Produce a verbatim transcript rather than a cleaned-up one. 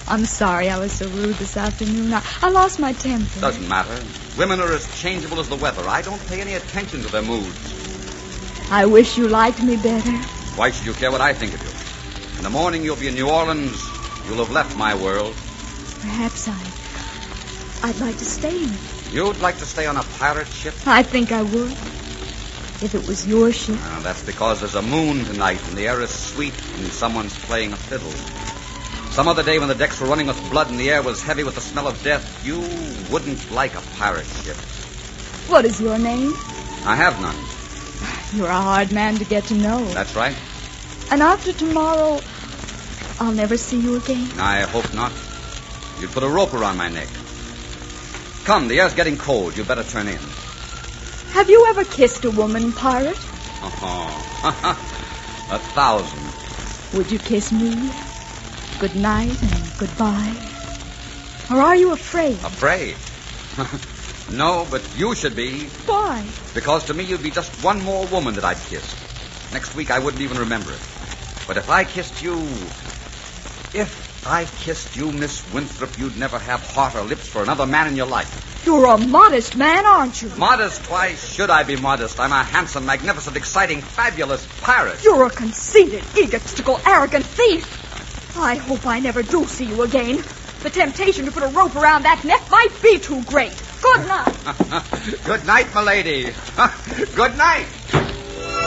I'm sorry I was so rude this afternoon. I, I lost my temper. Doesn't matter. Women are as changeable as the weather. I don't pay any attention to their moods. I wish you liked me better. Why should you care what I think of you? In the morning you'll be in New Orleans. You'll have left my world. Perhaps I... I'd like to stay in it. You'd like to stay on a pirate ship? I think I would. If it was your ship. Uh, that's because there's a moon tonight and the air is sweet and someone's playing a fiddle. Some other day when the decks were running with blood and the air was heavy with the smell of death, you wouldn't like a pirate ship. What is your name? I have none. You're a hard man to get to know. That's right. And after tomorrow, I'll never see you again? I hope not. You'd put a rope around my neck. Come, the air's getting cold. You'd better turn in. Have you ever kissed a woman, pirate? Oh, a thousand. Would you kiss me? Good night and goodbye. Or are you afraid? Afraid? No, but you should be. Why? Because to me you'd be just one more woman that I'd kissed. Next week I wouldn't even remember it. But if I kissed you... If I kissed you, Miss Winthrop, you'd never have heart or lips for another man in your life. You're a modest man, aren't you? Modest? Why should I be modest? I'm a handsome, magnificent, exciting, fabulous pirate. You're a conceited, egotistical, arrogant thief. I hope I never do see you again. The temptation to put a rope around that neck might be too great. Good night. Good night, milady. Good night.